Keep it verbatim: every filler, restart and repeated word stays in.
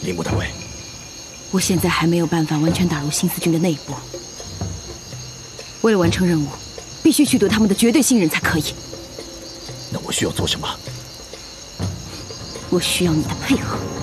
铃木大尉， 我现在还没有办法完全打入新四军的内部。为了完成任务，必须取得他们的绝对信任才可以。 那我需要做什么？ 我需要你的配合。